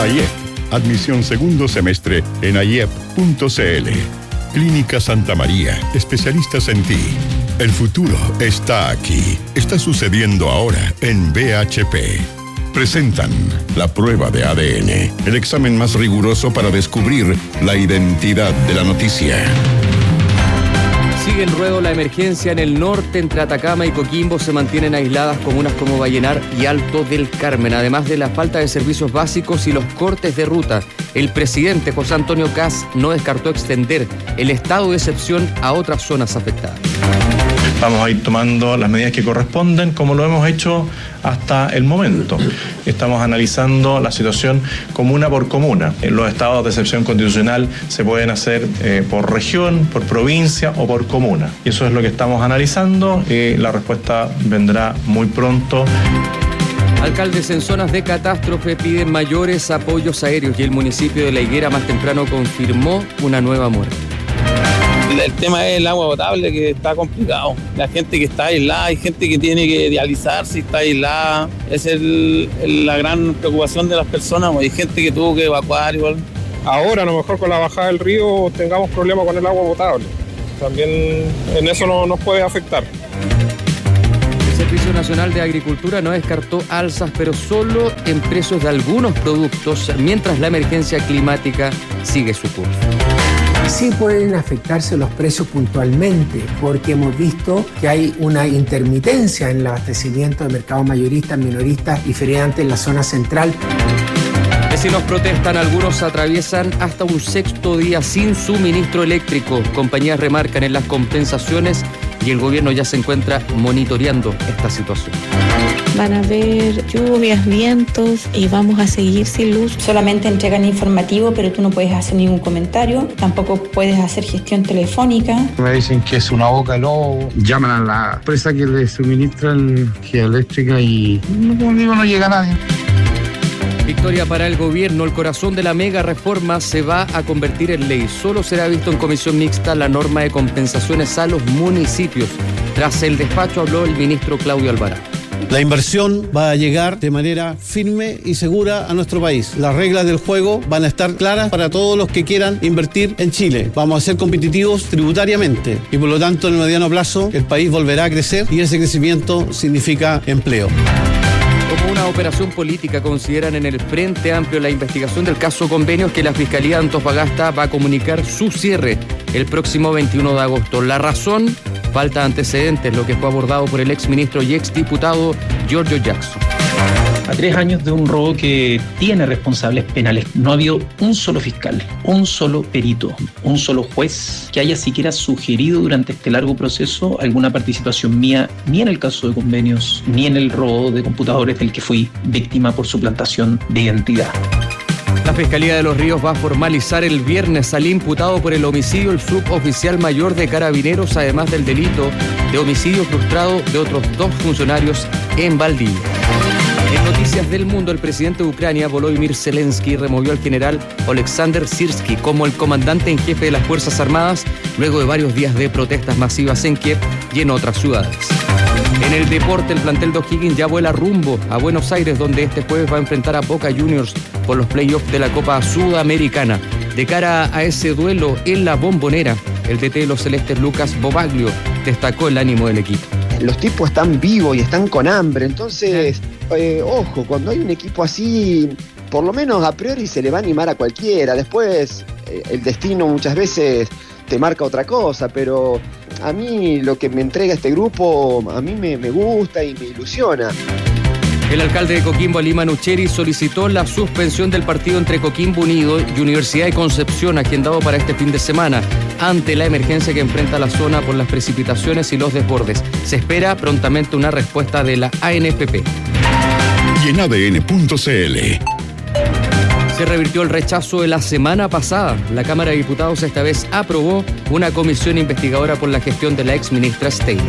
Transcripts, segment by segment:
AIEP. Admisión segundo semestre en aiep.cl. Clínica Santa María, especialistas en ti. El futuro está aquí. Está sucediendo ahora en BHP. Presentan la prueba de ADN, el examen más riguroso para descubrir la identidad de la noticia. Sigue en ruedo la emergencia en el norte. Entre Atacama y Coquimbo se mantienen aisladas comunas como Vallenar y Alto del Carmen, además de la falta de servicios básicos y los cortes de ruta. El presidente José Antonio Kast no descartó extender el estado de excepción a otras zonas afectadas. Vamos a ir tomando las medidas que corresponden, como lo hemos hecho hasta el momento. Estamos analizando la situación comuna por comuna. Los estados de excepción constitucional se pueden hacer por región, por provincia o por comuna. Y eso es lo que estamos analizando. La respuesta vendrá muy pronto. Alcaldes en zonas de catástrofe piden mayores apoyos aéreos y el municipio de La Higuera más temprano confirmó una nueva muerte. El tema es el agua potable, que está complicado. La gente que está aislada, hay gente que tiene que dializarse y está aislada. Esa es la gran preocupación de las personas. Hay gente que tuvo que evacuar igual. Ahora, a lo mejor con la bajada del río tengamos problemas con el agua potable. También en eso no nos puede afectar. El Servicio Nacional de Agricultura no descartó alzas, pero solo en precios de algunos productos, mientras la emergencia climática sigue su curso. Sí pueden afectarse los precios puntualmente, porque hemos visto que hay una intermitencia en el abastecimiento de mercados mayoristas, minoristas y feriantes en la zona central. Vecinos protestan, algunos atraviesan hasta un sexto día sin suministro eléctrico. Compañías remarcan en las compensaciones y el gobierno ya se encuentra monitoreando esta situación. Van a haber lluvias, vientos y vamos a seguir sin luz. Solamente entregan informativo, pero tú no puedes hacer ningún comentario. Tampoco puedes hacer gestión telefónica. Me dicen que es una boca de lobo. Llaman a la empresa que les suministra energía eléctrica y, como digo, no llega nadie. Victoria para el gobierno. El corazón de la mega reforma se va a convertir en ley. Solo será visto en comisión mixta la norma de compensaciones a los municipios. Tras el despacho habló el ministro Claudio Alvarado. La inversión va a llegar de manera firme y segura a nuestro país. Las reglas del juego van a estar claras para todos los que quieran invertir en Chile. Vamos a ser competitivos tributariamente y por lo tanto en el mediano plazo el país volverá a crecer y ese crecimiento significa empleo. Como una operación política consideran en el Frente Amplio la investigación del caso Convenios, que la Fiscalía de Antofagasta va a comunicar su cierre el próximo 21 de agosto. La razón: falta de antecedentes, lo que fue abordado por el exministro y exdiputado Giorgio Jackson. A 3 años de un robo que tiene responsables penales, no ha habido un solo fiscal, un solo perito, un solo juez que haya siquiera sugerido durante este largo proceso alguna participación mía, ni en el caso de Convenios, ni en el robo de computadores del que fui víctima por suplantación de identidad. La Fiscalía de Los Ríos va a formalizar el viernes al imputado por el homicidio, el suboficial mayor de Carabineros, además del delito de homicidio frustrado de otros 2 funcionarios en Valdivia. En noticias del mundo, el presidente de Ucrania, Volodymyr Zelensky, removió al general Oleksandr Syrski como el comandante en jefe de las Fuerzas Armadas, luego de varios días de protestas masivas en Kiev y en otras ciudades. En el deporte, el plantel de O'Higgins ya vuela rumbo a Buenos Aires, donde este jueves va a enfrentar a Boca Juniors por los playoffs de la Copa Sudamericana. De cara a ese duelo en la Bombonera, el DT de los Celestes, Lucas Bobaglio, destacó el ánimo del equipo. Los tipos están vivos y están con hambre, entonces, ojo, cuando hay un equipo así, por lo menos a priori se le va a animar a cualquiera. Después, el destino muchas veces te marca otra cosa, pero a mí lo que me entrega este grupo, a mí me gusta y me ilusiona. El alcalde de Coquimbo, Alima Nucheri, solicitó la suspensión del partido entre Coquimbo Unido y Universidad de Concepción, agendado para este fin de semana, ante la emergencia que enfrenta la zona por las precipitaciones y los desbordes. Se espera prontamente una respuesta de la ANFP. Y en ADN.cl. Se revirtió el rechazo de la semana pasada. La Cámara de Diputados esta vez aprobó una comisión investigadora por la gestión de la exministra Steiner.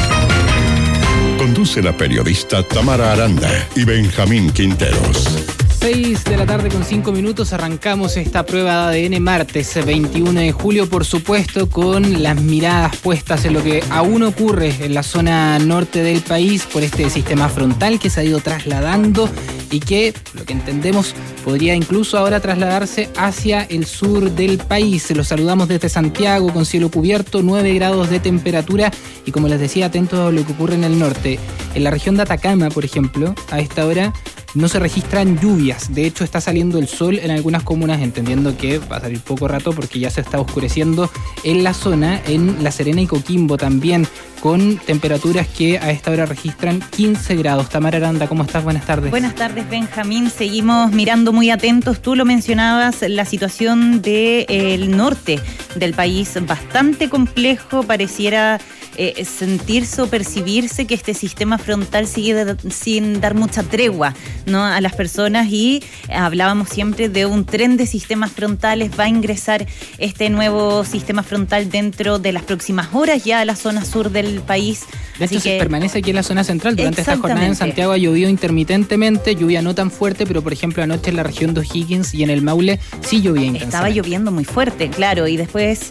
Conduce la periodista Tamara Aranda y Benjamín Quinteros. 6 de la tarde con 5 minutos arrancamos esta prueba de ADN martes 21 de julio, por supuesto, con las miradas puestas en lo que aún ocurre en la zona norte del país por este sistema frontal que se ha ido trasladando y que, lo que entendemos, podría incluso ahora trasladarse hacia el sur del país. Los saludamos desde Santiago con cielo cubierto, 9 grados de temperatura y, como les decía, atentos a lo que ocurre en el norte. En la región de Atacama, por ejemplo, a esta hora no se registran lluvias. De hecho, está saliendo el sol en algunas comunas, entendiendo que va a salir poco rato porque ya se está oscureciendo en la zona, en La Serena y Coquimbo también, con temperaturas que a esta hora registran 15 grados. Tamara Aranda, ¿cómo estás? Buenas tardes. Buenas tardes, Benjamín. Seguimos mirando muy atentos. Tú lo mencionabas, la situación del norte del país, bastante complejo. Pareciera sentirse o percibirse que este sistema frontal sigue sin dar mucha tregua, ¿no?, a las personas, y hablábamos siempre de un tren de sistemas frontales. Va a ingresar este nuevo sistema frontal dentro de las próximas horas ya a la zona sur del país. De hecho, se permanece aquí en la zona central. Durante esta jornada en Santiago ha llovido intermitentemente, lluvia no tan fuerte, pero por ejemplo anoche en la región de O'Higgins y en el Maule sí llovía intensamente. Estaba lloviendo muy fuerte, claro, y después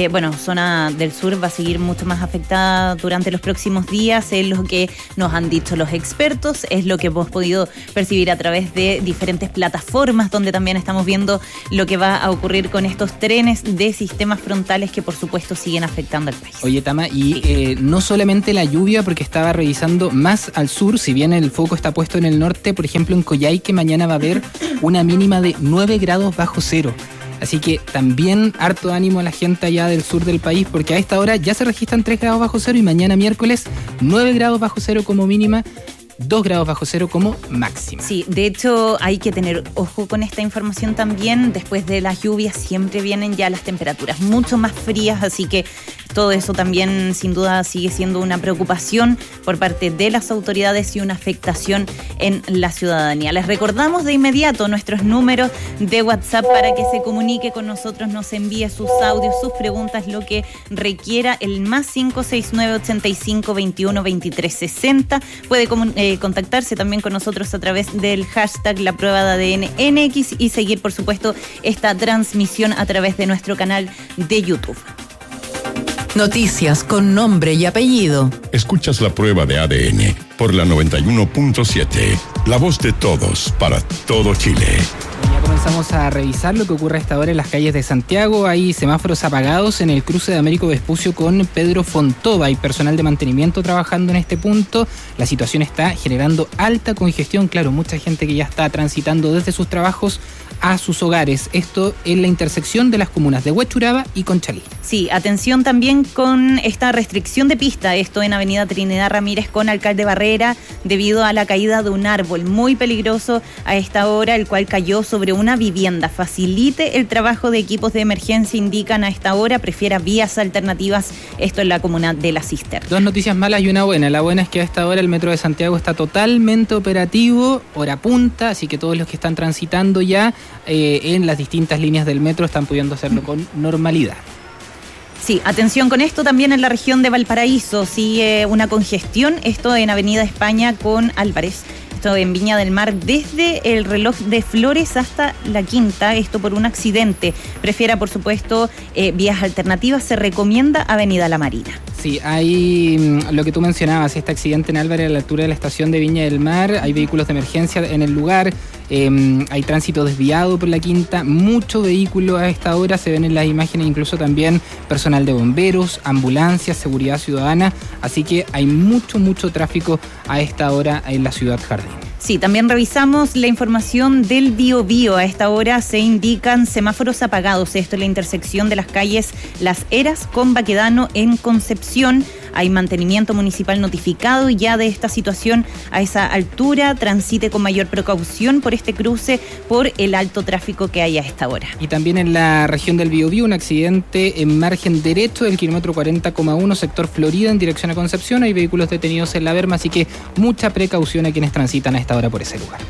zona del sur va a seguir mucho más afectada durante los próximos días, es lo que nos han dicho los expertos, es lo que hemos podido percibir a través de diferentes plataformas, donde también estamos viendo lo que va a ocurrir con estos trenes de sistemas frontales que por supuesto siguen afectando al país. Oye, Tama, y no solamente la lluvia, porque estaba revisando más al sur, si bien el foco está puesto en el norte, por ejemplo en Coyhaique mañana va a haber una mínima de 9 grados bajo cero. Así que también harto ánimo a la gente allá del sur del país, porque a esta hora ya se registran 3 grados bajo cero y mañana miércoles 9 grados bajo cero como mínima, 2 grados bajo cero como máxima. Sí, de hecho hay que tener ojo con esta información también. Después de las lluvias siempre vienen ya las temperaturas mucho más frías, así que todo eso también sin duda sigue siendo una preocupación por parte de las autoridades y una afectación en la ciudadanía. Les recordamos de inmediato nuestros números de WhatsApp para que se comunique con nosotros, nos envíe sus audios, sus preguntas, lo que requiera, el más 569 85 21 23 60. Puede contactarse también con nosotros a través del hashtag La Prueba de ADN NX y seguir, por supuesto, esta transmisión a través de nuestro canal de YouTube. Noticias con nombre y apellido. Escuchas La Prueba de ADN por la 91.7. La voz de todos para todo Chile. Ya comenzamos a revisar lo que ocurre a esta hora en las calles de Santiago. Hay semáforos apagados en el cruce de Américo Vespucio con Pedro Fontova. Hay personal de mantenimiento trabajando en este punto. La situación está generando alta congestión. Claro, mucha gente que ya está transitando desde sus trabajos a sus hogares. Esto en la intersección de las comunas de Huechuraba y Conchalí. Sí, atención también con esta restricción de pista, esto en Avenida Trinidad Ramírez con Alcalde Barrera, debido a la caída de un árbol muy peligroso a esta hora, el cual cayó sobre una vivienda. Facilite el trabajo de equipos de emergencia, indican a esta hora, prefiera vías alternativas, esto en la comuna de La Cisterna. Dos noticias malas y una buena. La buena es que a esta hora el Metro de Santiago está totalmente operativo, hora punta, así que todos los que están transitando ya en las distintas líneas del metro están pudiendo hacerlo con normalidad. Sí, atención con esto también en la región de Valparaíso, sigue una congestión, esto en Avenida España con Álvarez. Esto en Viña del Mar, desde el reloj de Flores hasta La Quinta, esto por un accidente. Prefiera, por supuesto, vías alternativas, se recomienda Avenida La Marina. Sí, hay lo que tú mencionabas, este accidente en Álvarez a la altura de la estación de Viña del Mar, hay vehículos de emergencia en el lugar, hay tránsito desviado por La Quinta, mucho vehículo a esta hora, se ven en las imágenes incluso también personal de bomberos, ambulancias, seguridad ciudadana, así que hay mucho tráfico a esta hora en la ciudad Jardín. Sí, también revisamos la información del Biobío. A esta hora se indican semáforos apagados. Esto es la intersección de las calles Las Heras con Baquedano en Concepción. Hay mantenimiento municipal notificado ya de esta situación a esa altura. Transite con mayor precaución por este cruce por el alto tráfico que hay a esta hora. Y también en la región del Biobío, un accidente en margen derecho del kilómetro 40,1, sector Florida, en dirección a Concepción. Hay vehículos detenidos en la berma, así que mucha precaución a quienes transitan a esta hora por ese lugar.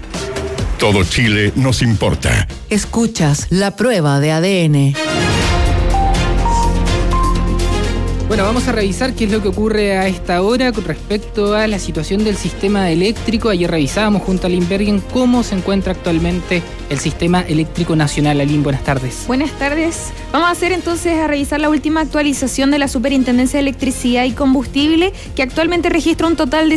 Todo Chile nos importa. Escuchas La Prueba de ADN. Bueno, vamos a revisar qué es lo que ocurre a esta hora con respecto a la situación del sistema eléctrico. Ayer revisábamos junto a Aline Bergen cómo se encuentra actualmente el sistema eléctrico nacional. Aline, buenas tardes. Buenas tardes. Vamos a hacer entonces a revisar la última actualización de la Superintendencia de Electricidad y Combustible, que actualmente registra un total de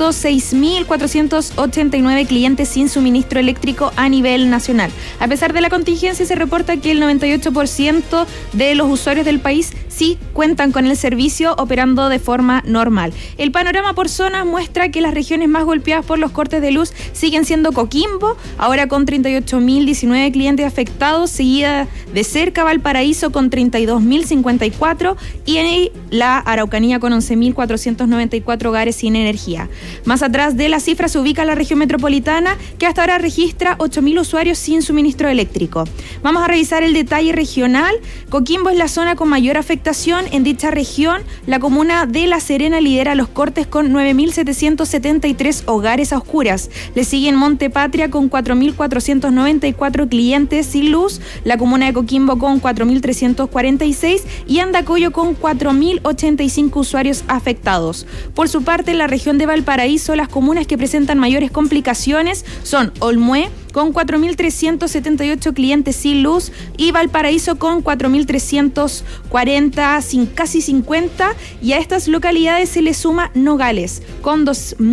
106.489 clientes sin suministro eléctrico a nivel nacional. A pesar de la contingencia, se reporta que el 98% de los usuarios del país sí cuentan con el servicio operando de forma normal. El panorama por zonas muestra que las regiones más golpeadas por los cortes de luz siguen siendo Coquimbo, ahora con 38.019 clientes afectados, seguida de cerca Valparaíso con 32.054 y la Araucanía con 11.494 hogares sin energía. Más atrás de la cifra se ubica la región metropolitana, que hasta ahora registra 8.000 usuarios sin suministro eléctrico. Vamos a revisar el detalle regional. Coquimbo es la zona con mayor afectación. En dicha región, la comuna de La Serena lidera los cortes con 9.773 hogares a oscuras. Le siguen Monte Patria con 4.494 clientes sin luz, la comuna de Coquimbo con 4.346 y Andacollo con 4.085 usuarios afectados. Por su parte, en la región de Valparaíso, las comunas que presentan mayores complicaciones son Olmué, con 4.378 clientes sin luz, y Valparaíso con 4.340, sin casi 50, y a estas localidades se le suma Nogales, con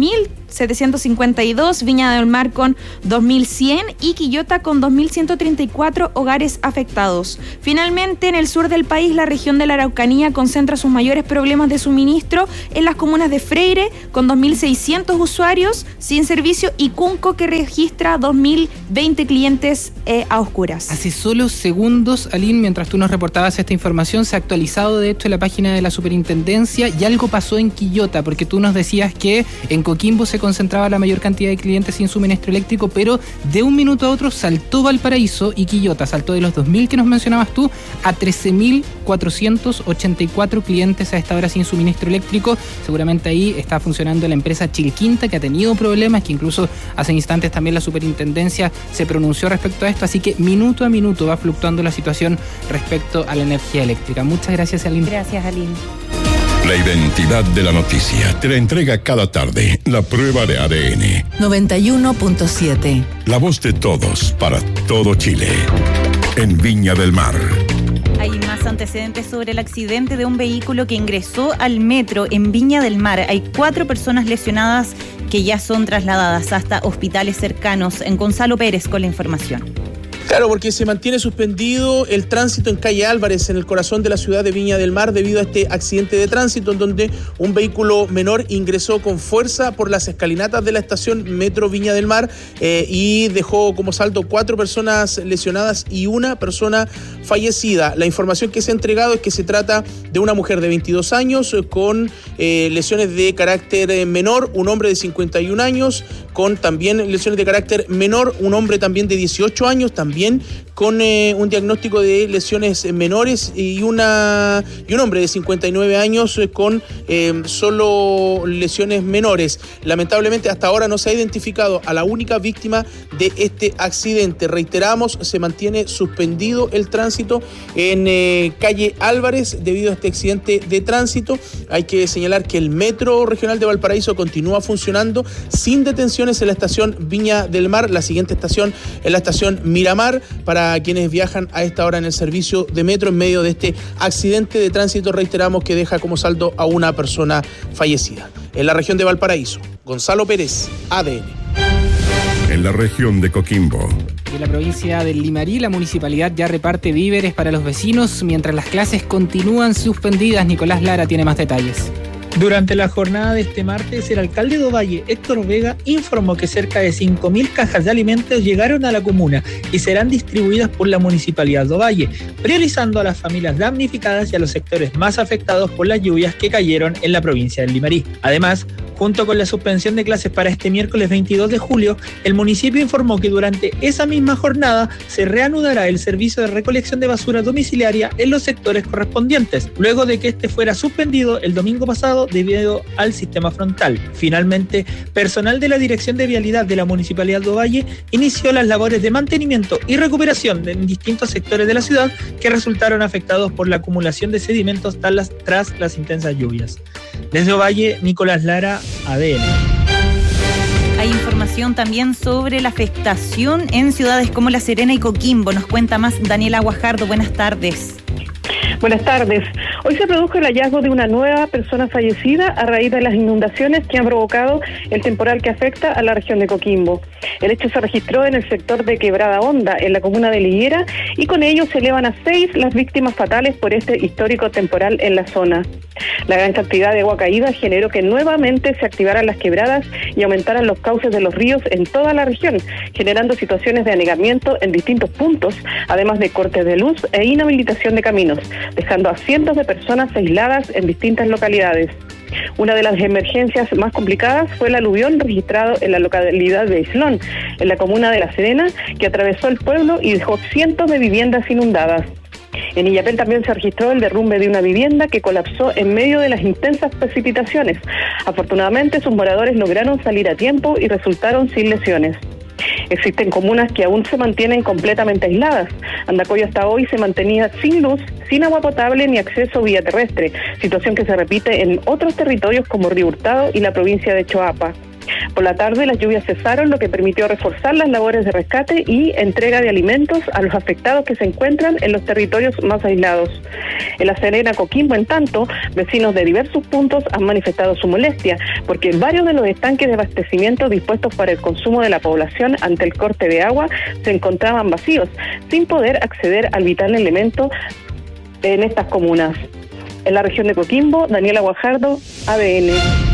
2.752, Viña del Mar con 2.100 y Quillota con 2.134 hogares afectados. Finalmente, en el sur del país, la región de la Araucanía concentra sus mayores problemas de suministro en las comunas de Freire, con 2.600 usuarios sin servicio, y Cunco, que registra 2.020 clientes a oscuras. Hace solo segundos, Aline, mientras tú nos reportabas esta información, se ha actualizado de hecho la página de la Superintendencia y algo pasó en Quillota, porque tú nos decías que en Coquimbo se concentraba la mayor cantidad de clientes sin suministro eléctrico, pero de un minuto a otro saltó Valparaíso y Quillota saltó de los 2.000 que nos mencionabas tú a 13.484 clientes a esta hora sin suministro eléctrico. Seguramente ahí está funcionando la empresa Chilquinta, que ha tenido problemas, que incluso hace instantes también la Superintendencia se pronunció respecto a esto, así que minuto a minuto va fluctuando la situación respecto a la energía eléctrica. Muchas gracias, Aline. Gracias, Aline. La identidad de la noticia te la entrega cada tarde la prueba de ADN. 91.7. La voz de todos para todo Chile. En Viña del Mar. Hay más antecedentes sobre el accidente de un vehículo que ingresó al metro en Viña del Mar. Hay 4 personas lesionadas que ya son trasladadas hasta hospitales cercanos. En Gonzalo Pérez con la información. Claro, porque se mantiene suspendido el tránsito en calle Álvarez, en el corazón de la ciudad de Viña del Mar, debido a este accidente de tránsito en donde un vehículo menor ingresó con fuerza por las escalinatas de la estación Metro Viña del Mar y dejó como saldo 4 personas lesionadas y 1 persona fallecida. La información que se ha entregado es que se trata de una mujer de 22 años con lesiones de carácter menor, un hombre de 51 años con también lesiones de carácter menor, un hombre también de 18 años, también con un diagnóstico de lesiones menores y un hombre de 59 años con solo lesiones menores. Lamentablemente hasta ahora no se ha identificado a la única víctima de este accidente. Reiteramos, se mantiene suspendido el tránsito en calle Álvarez debido a este accidente de tránsito. Hay que señalar que el Metro Regional de Valparaíso continúa funcionando sin detenciones en la estación Viña del Mar. La siguiente estación es la estación Miramar, para quienes viajan a esta hora en el servicio de metro en medio de este accidente de tránsito. Reiteramos que deja como saldo a 1 persona fallecida. En la región de Valparaíso, Gonzalo Pérez, ADN. En la región de Coquimbo. En la provincia del Limarí, la municipalidad ya reparte víveres para los vecinos mientras las clases continúan suspendidas. Nicolás Lara tiene más detalles. Durante la jornada de este martes, el alcalde de Ovalle, Héctor Vega, informó que cerca de 5.000 cajas de alimentos llegaron a la comuna y serán distribuidas por la Municipalidad de Ovalle, priorizando a las familias damnificadas y a los sectores más afectados por las lluvias que cayeron en la provincia del Limarí. Además, Junto con la suspensión de clases para este miércoles 22 de julio, el municipio informó que durante esa misma jornada se reanudará el servicio de recolección de basura domiciliaria en los sectores correspondientes, luego de que este fuera suspendido el domingo pasado debido al sistema frontal. Finalmente, personal de la Dirección de Vialidad de la Municipalidad de Ovalle inició las labores de mantenimiento y recuperación en distintos sectores de la ciudad que resultaron afectados por la acumulación de sedimentos tras las intensas lluvias. Desde Ovalle, Nicolás Lara, ADN. Hay información también sobre la afectación en ciudades como La Serena y Coquimbo. Nos cuenta más Daniela Guajardo. Buenas tardes. Buenas tardes. Hoy se produjo el hallazgo de una nueva persona fallecida a raíz de las inundaciones que han provocado el temporal que afecta a la región de Coquimbo. El hecho se registró en el sector de Quebrada Honda, en la comuna de Liguera, y con ello se elevan a 6 las víctimas fatales por este histórico temporal en la zona. La gran cantidad de agua caída generó que nuevamente se activaran las quebradas y aumentaran los cauces de los ríos en toda la región, generando situaciones de anegamiento en distintos puntos, además de cortes de luz e inhabilitación de caminos, dejando a cientos de personas aisladas en distintas localidades. Una de las emergencias más complicadas fue el aluvión registrado en la localidad de Islón, en la comuna de La Serena, que atravesó el pueblo y dejó cientos de viviendas inundadas. En Illapel también se registró el derrumbe de una vivienda que colapsó en medio de las intensas precipitaciones. Afortunadamente, sus moradores lograron salir a tiempo y resultaron sin lesiones. Existen comunas que aún se mantienen completamente aisladas. Andacoyo hasta hoy se mantenía sin luz, sin agua potable ni acceso vía terrestre, situación que se repite en otros territorios como Río Hurtado y la provincia de Choapa. Por la tarde las lluvias cesaron, lo que permitió reforzar las labores de rescate y entrega de alimentos a los afectados que se encuentran en los territorios más aislados. En La Serena, Coquimbo, en tanto, vecinos de diversos puntos han manifestado su molestia, porque varios de los estanques de abastecimiento dispuestos para el consumo de la población ante el corte de agua se encontraban vacíos, sin poder acceder al vital elemento en estas comunas. En la región de Coquimbo, Daniela Guajardo, ADN.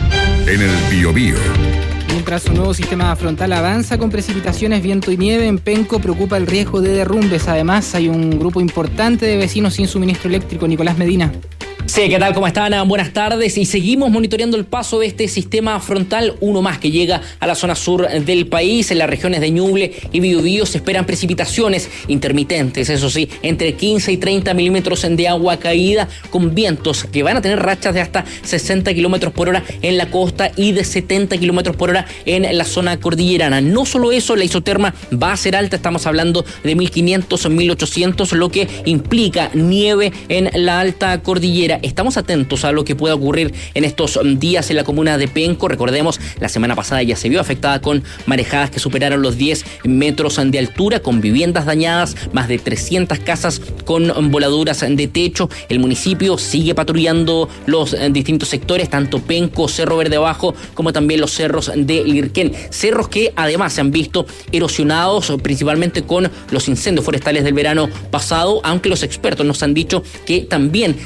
En el Biobío. Mientras un nuevo sistema frontal avanza con precipitaciones, viento y nieve, en Penco preocupa el riesgo de derrumbes. Además, hay un grupo importante de vecinos sin suministro eléctrico. Nicolás Medina. Sí, ¿qué tal? ¿Cómo están? Buenas tardes. Y seguimos monitoreando el paso de este sistema frontal, uno más que llega a la zona sur del país. En las regiones de Ñuble y Biobío se esperan precipitaciones intermitentes, eso sí, entre 15 y 30 milímetros de agua caída, con vientos que van a tener rachas de hasta 60 kilómetros por hora en la costa y de 70 kilómetros por hora en la zona cordillerana. No solo eso, la isoterma va a ser alta, estamos hablando de 1500 o 1800, lo que implica nieve en la alta cordillera. Estamos atentos a lo que pueda ocurrir en estos días en la comuna de Penco. Recordemos, la semana pasada ya se vio afectada con marejadas que superaron los 10 metros de altura, con viviendas dañadas, más de 300 casas con voladuras de techo. El municipio sigue patrullando los distintos sectores, tanto Penco, Cerro Verde Abajo, como también los cerros de Lirquén. Cerros que además se han visto erosionados principalmente con los incendios forestales del verano pasado, aunque los expertos nos han dicho que también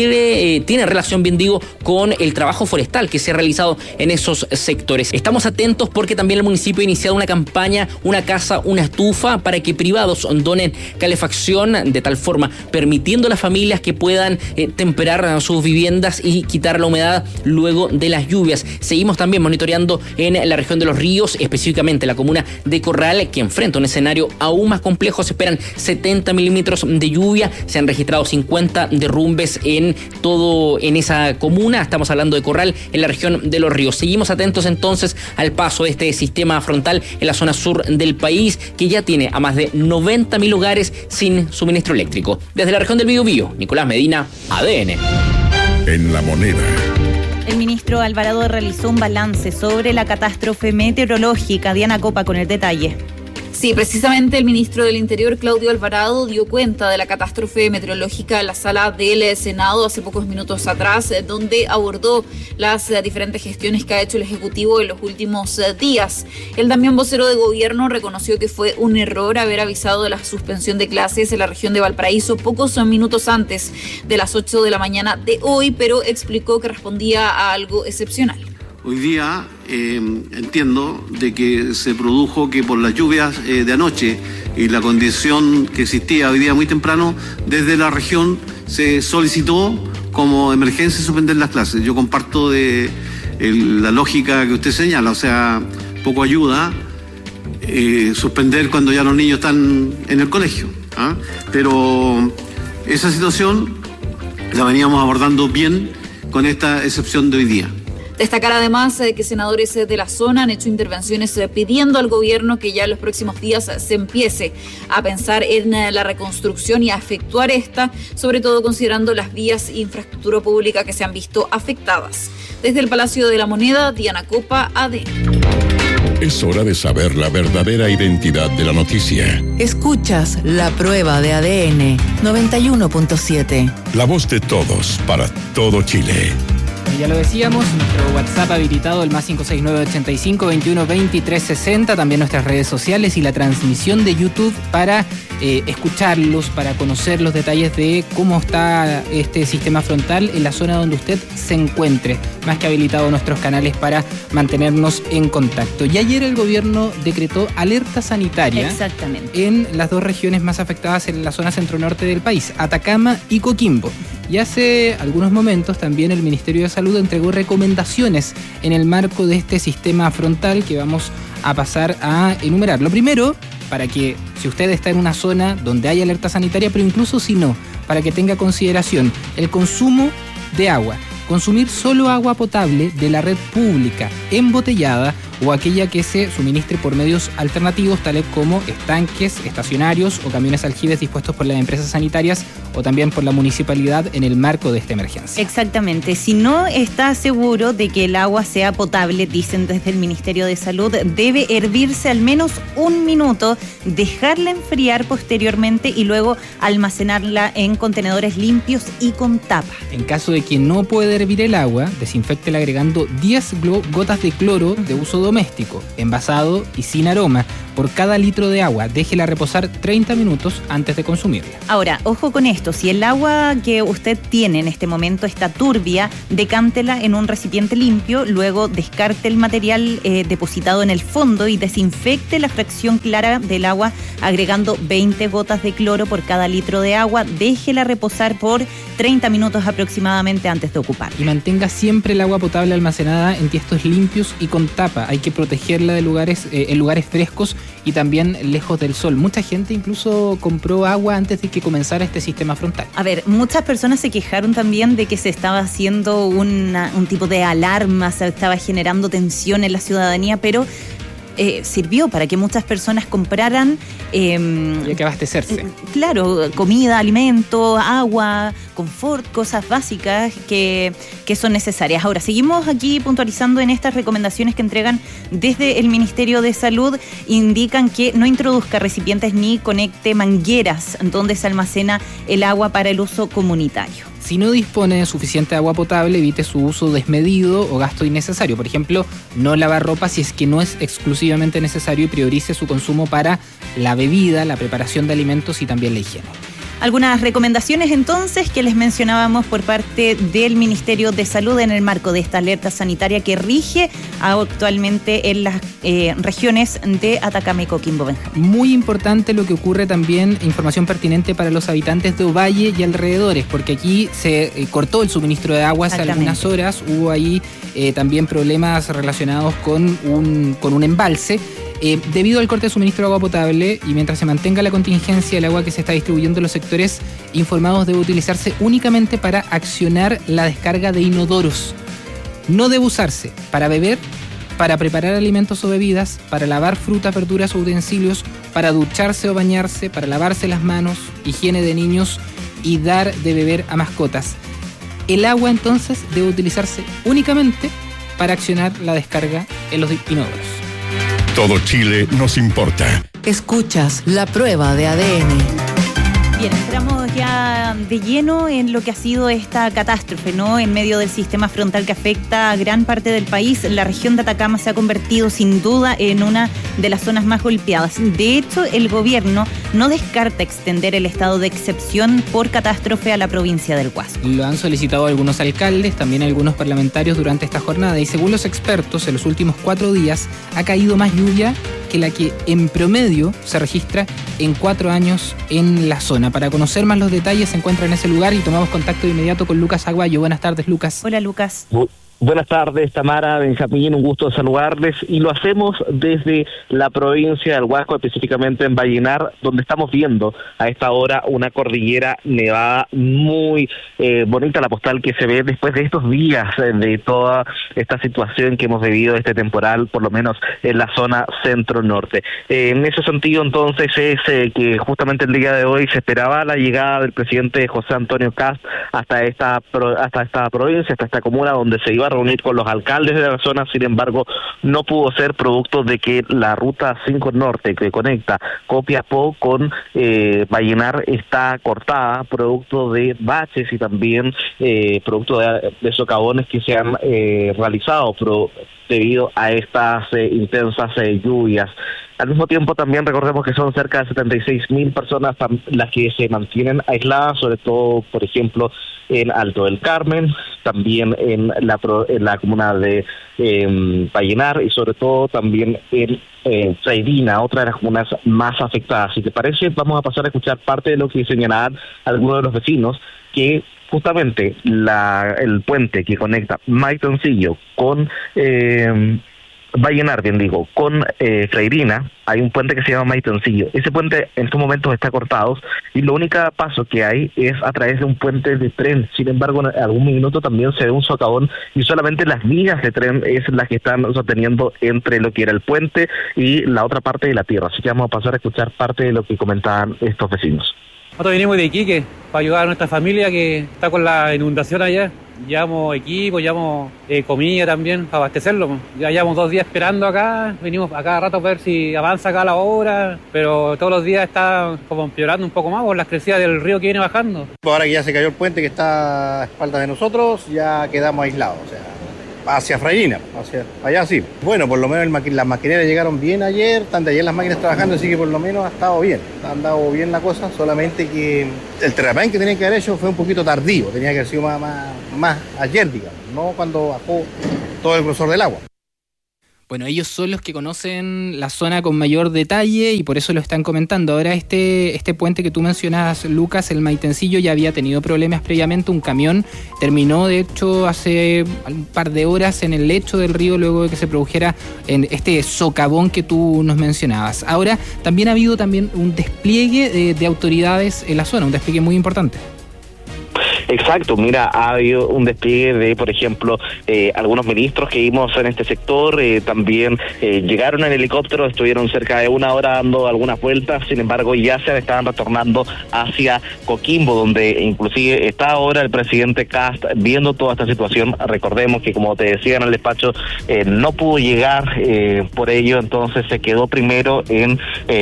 tiene relación, bien digo, con el trabajo forestal que se ha realizado en esos sectores. Estamos atentos porque también el municipio ha iniciado una campaña, una casa, una estufa, para que privados donen calefacción, de tal forma permitiendo a las familias que puedan temperar sus viviendas y quitar la humedad luego de las lluvias. Seguimos también monitoreando en la región de Los Ríos, específicamente la comuna de Corral, que enfrenta un escenario aún más complejo. Se esperan 70 milímetros de lluvia, se han registrado 50 derrumbes en esa comuna. Estamos hablando de Corral, en la región de Los Ríos. Seguimos atentos entonces al paso de este sistema frontal en la zona sur del país, que ya tiene a más de 90.000 hogares sin suministro eléctrico. Desde la región del Biobío, Nicolás Medina, ADN. En La Moneda. El ministro Alvarado realizó un balance sobre la catástrofe meteorológica. Diana Copa con el detalle. Sí, precisamente el ministro del Interior, Claudio Alvarado, dio cuenta de la catástrofe meteorológica en la sala del Senado hace pocos minutos atrás, donde abordó las diferentes gestiones que ha hecho el Ejecutivo en los últimos días. El también vocero de gobierno reconoció que fue un error haber avisado de la suspensión de clases en la región de Valparaíso pocos minutos antes de las 8 de la mañana de hoy, pero explicó que respondía a algo excepcional. Hoy día entiendo de que se produjo que por las lluvias de anoche y la condición que existía hoy día muy temprano, desde la región se solicitó como emergencia suspender las clases. Yo comparto de la lógica que usted señala, o sea, poco ayuda suspender cuando ya los niños están en el colegio, ¿ah? Pero esa situación la veníamos abordando bien con esta excepción de hoy día. Destacar además que senadores de la zona han hecho intervenciones pidiendo al gobierno que ya en los próximos días se empiece a pensar en la reconstrucción y a efectuar esta, sobre todo considerando las vías e infraestructura pública que se han visto afectadas. Desde el Palacio de la Moneda, Diana Copa, ADN. Es hora de saber la verdadera identidad de la noticia. Escuchas La Prueba de ADN 91.7. La voz de todos para todo Chile. Ya lo decíamos, nuestro WhatsApp habilitado, el más 569-85-21-2360, también nuestras redes sociales y la transmisión de YouTube para escucharlos, para conocer los detalles de cómo está este sistema frontal en la zona donde usted se encuentre. Más que habilitado nuestros canales para mantenernos en contacto. Y ayer el gobierno decretó alerta sanitaria. Exactamente. En las dos regiones más afectadas en la zona centro-norte del país, Atacama y Coquimbo. Y hace algunos momentos también el Ministerio de Salud entregó recomendaciones en el marco de este sistema frontal que vamos a pasar a enumerar. Lo primero, para que si usted está en una zona donde hay alerta sanitaria, pero incluso si no, para que tenga consideración el consumo de agua. Consumir solo agua potable de la red pública, embotellada o aquella que se suministre por medios alternativos, tales como estanques, estacionarios o camiones aljibes dispuestos por las empresas sanitarias o también por la municipalidad en el marco de esta emergencia. Exactamente. Si no está seguro de que el agua sea potable, dicen desde el Ministerio de Salud, debe hervirse al menos 1 minuto, dejarla enfriar posteriormente y luego almacenarla en contenedores limpios y con tapa. En caso de que no pueda hervir el agua, desinféctela agregando 10 gotas de cloro de uso doméstico, envasado y sin aroma, por cada litro de agua. Déjela reposar 30 minutos antes de consumirla. Ahora, ojo con esto, si el agua que usted tiene en este momento está turbia, decántela en un recipiente limpio, luego descarte el material depositado en el fondo y desinfecte la fracción clara del agua agregando 20 gotas de cloro por cada litro de agua. Déjela reposar por 30 minutos aproximadamente antes de ocuparla. Y mantenga siempre el agua potable almacenada en tiestos limpios y con tapa. Hay que protegerla de en lugares frescos y también lejos del sol. Mucha gente incluso compró agua antes de que comenzara este sistema frontal. A ver, muchas personas se quejaron también de que se estaba haciendo un tipo de alarma, se estaba generando tensión en la ciudadanía, pero sirvió para que muchas personas compraran y hay que abastecerse. Claro, comida, alimento, agua, confort, cosas básicas que son necesarias. Ahora, seguimos aquí puntualizando en estas recomendaciones que entregan desde el Ministerio de Salud. Indican que no introduzca recipientes ni conecte mangueras donde se almacena el agua para el uso comunitario. Si no dispone de suficiente agua potable, evite su uso desmedido o gasto innecesario. Por ejemplo, no lavar ropa si es que no es exclusivamente necesario y priorice su consumo para la bebida, la preparación de alimentos y también la higiene. Algunas recomendaciones entonces que les mencionábamos por parte del Ministerio de Salud en el marco de esta alerta sanitaria que rige actualmente en las regiones de Atacama y Coquimbo. Muy importante lo que ocurre también, información pertinente para los habitantes de Ovalle y alrededores, porque aquí se cortó el suministro de agua hace algunas horas, hubo ahí también problemas relacionados con un embalse. Debido al corte de suministro de agua potable y mientras se mantenga la contingencia, el agua que se está distribuyendo en los sectores informados debe utilizarse únicamente para accionar la descarga de inodoros. No debe usarse para beber, para preparar alimentos o bebidas, para lavar frutas, verduras o utensilios, para ducharse o bañarse, para lavarse las manos, higiene de niños y dar de beber a mascotas. El agua entonces debe utilizarse únicamente para accionar la descarga en los inodoros. Todo Chile nos importa. Escuchas La Prueba de ADN. Bien, entramos ya de lleno en lo que ha sido esta catástrofe, ¿no? En medio del sistema frontal que afecta a gran parte del país, la región de Atacama se ha convertido sin duda en una de las zonas más golpeadas. De hecho, el gobierno no descarta extender el estado de excepción por catástrofe a la provincia del Huasco. Lo han solicitado algunos alcaldes, también algunos parlamentarios durante esta jornada y según los expertos, en los últimos 4 días ha caído más lluvia que la que en promedio se registra en 4 años en la zona. Para conocer más los detalles se encuentra en ese lugar y tomamos contacto de inmediato con Lucas Aguayo. Buenas tardes, Lucas. Hola, Lucas. Buenas tardes, Tamara, Benjamín, un gusto saludarles, y lo hacemos desde la provincia del Huasco, específicamente en Vallenar, donde estamos viendo a esta hora una cordillera nevada muy bonita, la postal que se ve después de estos días de toda esta situación que hemos vivido, este temporal, por lo menos en la zona centro-norte. En ese sentido, entonces, es que justamente el día de hoy se esperaba la llegada del presidente José Antonio Kast hasta esta provincia, hasta esta comuna, donde se iba a reunir con los alcaldes de la zona. Sin embargo, no pudo ser, producto de que la ruta 5 Norte, que conecta Copiapó con Vallenar, está cortada, producto de baches y también producto de socavones que se han realizado debido a estas intensas lluvias. Al mismo tiempo, también recordemos que son cerca de 76.000 personas las que se mantienen aisladas, sobre todo, por ejemplo, en Alto del Carmen, también en la comuna de Vallenar, y sobre todo también en Freirina, otra de las comunas más afectadas. Si te parece, vamos a pasar a escuchar parte de lo que señalaban algunos de los vecinos, que justamente el puente que conecta Maitencillo con Vallenar, con Freirina, hay un puente que se llama Maitencillo. Ese puente en estos momentos está cortado y lo único paso que hay es a través de un puente de tren. Sin embargo, en algún minuto también se ve un socavón y solamente las vías de tren es las que están sosteniendo entre lo que era el puente y la otra parte de la tierra. Así que vamos a pasar a escuchar parte de lo que comentaban estos vecinos. Nosotros venimos de Iquique para ayudar a nuestra familia que está con la inundación allá. Llevamos equipo, llevamos comida también para abastecerlo. Ya llevamos 2 días esperando acá, venimos a cada rato a ver si avanza acá la obra, pero todos los días está como empeorando un poco más por las crecidas del río que viene bajando. Ahora que ya se cayó el puente que está a espaldas de nosotros, ya quedamos aislados, o sea, hacia Freirina, hacia allá sí. Bueno, por lo menos las maquineras llegaron bien ayer, están de ayer las máquinas trabajando, así que por lo menos ha estado bien, ha andado bien la cosa, solamente que el terraplén que tenían que haber hecho fue un poquito tardío, tenía que haber sido más ayer, digamos, no cuando bajó todo el grosor del agua. Bueno, ellos son los que conocen la zona con mayor detalle y por eso lo están comentando. Ahora este puente que tú mencionabas, Lucas, el Maitencillo, ya había tenido problemas previamente. Un camión terminó, de hecho, hace un par de horas en el lecho del río luego de que se produjera en este socavón que tú nos mencionabas. Ahora también ha habido un despliegue de autoridades en la zona, un despliegue muy importante. Exacto, mira, ha habido un despliegue de, por ejemplo, algunos ministros que vimos en este sector, también llegaron en helicóptero, estuvieron cerca de 1 hora dando algunas vueltas, sin embargo ya se estaban retornando hacia Coquimbo, donde inclusive está ahora el presidente Kast viendo toda esta situación. Recordemos que, como te decía en el despacho, no pudo llegar, por ello entonces se quedó primero en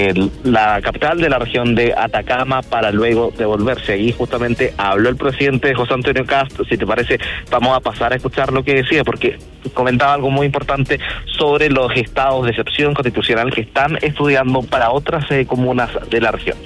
la capital de la región de Atacama para luego devolverse. Ahí justamente habló el presidente José Antonio Kast. Si te parece, vamos a pasar a escuchar lo que decía, porque comentaba algo muy importante sobre los estados de excepción constitucional que están estudiando para otras comunas de la región.